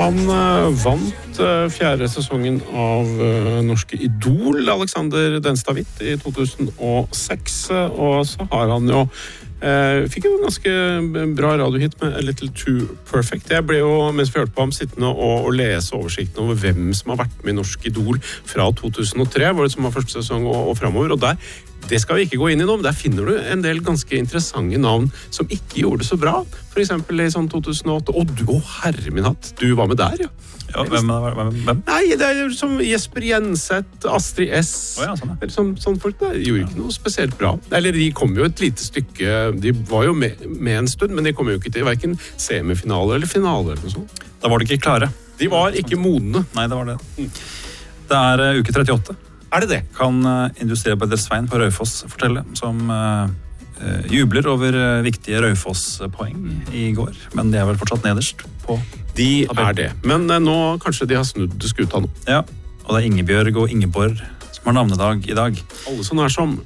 Han vant fjerde sesongen av Norske Idol, Alexander Denstad-Hvitt, i 2006, og så har han jo fikk jo en ganske bra radiohit med A Little Too Perfect. Jeg ble jo, mens vi hørte på ham, sittende og lese oversikten over hvem som har vært med i Norsk Idol fra 2003, var det som var første sesong og fremover, og det skal vi ikke gå inn i nå, men der finner du en del ganske interessante navn som ikke gjorde det så bra. For eksempel i sånn 2008. Herre min hatt, du var med der, ja. Ja, hvem? Nei, det er som Jesper Jenseth, Astrid S. Sånn. Eller sånn folk der. Gjorde ikke noe spesielt bra. Eller de kom jo et lite stykke, de var jo med en stund, men de kom jo ikke til hverken semifinale eller finale eller noe sånt. Da var de ikke klare. De var ikke modne. Nei, det var det. Det er uke 38. Er det det? Kan industriarbeider Svein på Raufoss fortelle, som jubler over viktige Raufoss-poeng i går. Men de er vel fortsatt nederst på De er det. Men nå kanskje de har snudd skuta nå. Ja, og det er Ingebjørg og Ingeborg som har navnedag i dag. Alle sånn er som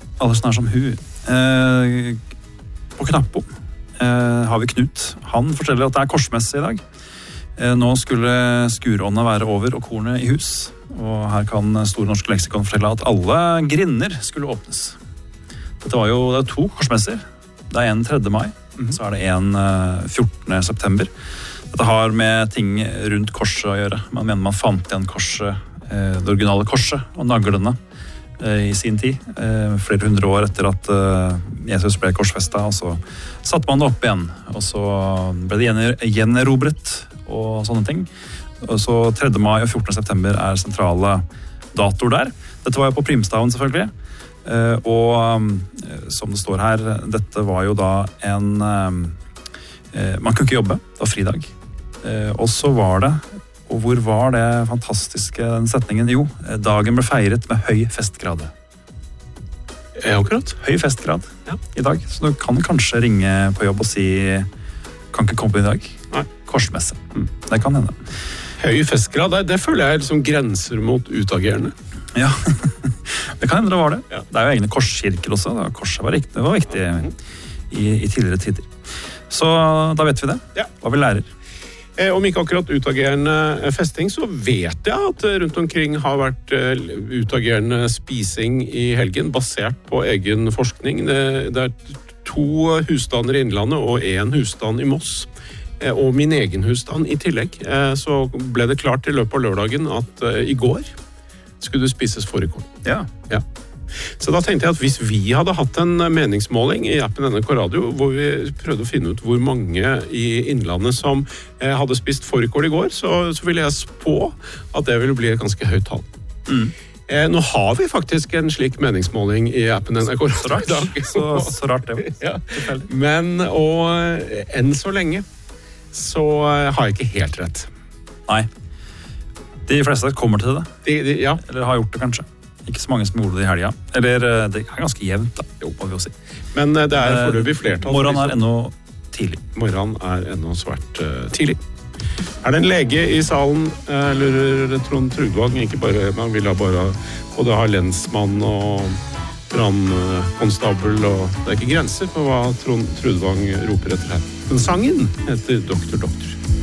hun. På Knappo har vi Knut. Han forteller at det er korsmesse i dag. Nå skulle skurånda være over og kornet i hus. Og her kan Store Norske Leksikon fortelle at alle grinder skulle åpnes. Dette var jo det er 2 korsmesser. Det er en 3. mai, så er det en 14. september. Dette har med ting rundt korset å gjøre. Man mener man fant igjen korset, det originale korset og naglene i sin tid. Flere hundre år etter at Jesus ble korsfestet, og så satte man det opp igjen. Og så ble det gjenerobret og sånne ting. Og så 3. mai og 14. september er sentrale datoer der. Dette var jo på primstaven selvfølgelig. Og som det står her, dette var jo da man kunne ikke jobbe, det var fridag. Og så var det, og hvor var det fantastiske den setningen? Jo, dagen ble feiret med høy festgrad. Akkurat. Høy festgrad i dag. Så du kan kanskje ringe på jobb og si kan ikke komme på i dag. Nei. Korsmesse. Det kan hende. Høy festgrad, det føler jeg liksom grenser mot utagerende. Ja, det kan hende det var det. Ja. Det er jo egne korskirker også. Korset var viktig i tidligere tider. Så da vet vi det. Ja. Hva vi lærer. Om ikke akkurat utagerende festing, så vet jeg at rundt omkring har vært utagerende spising i helgen, basert på egen forskning. Det er 2 husstander i Innlandet og 1 husstand i Moss. Og min egen husstand i tillegg. Så ble det klart i løpet av lørdagen at i går skulle det spises fårikål. Ja. Så da tenkte jeg at hvis vi hadde hatt en meningsmåling i appen NRK Radio, hvor vi prøvde å finne ut hvor mange i Innlandet som hadde spist fårikål i går, så ville jeg spå at det ville bli et ganske høyt tall. Nå har vi faktisk en slik meningsmåling i appen NRK Radio i dag. Så rart det. Ja. Men enn så lenge så har jeg ikke helt rett. Nei. De fleste kommer til det. Ja. Eller har gjort det kanskje. Ikke så mange som gjorde det i helga. Eller det er ganske jevnt da, må vi jo si. Men det er foreløpig flertall. Morgenen er ennå tidlig. Morgenen er ennå svært tidlig. Er det en lege i salen, lurer Trond Trudvang, ikke bare, man vil ha bare både ha lensmann og brandkonstabel, og det er ikke grenser for hva Trond Trudvang roper etter her. Men sangen heter Doktor, Doktor.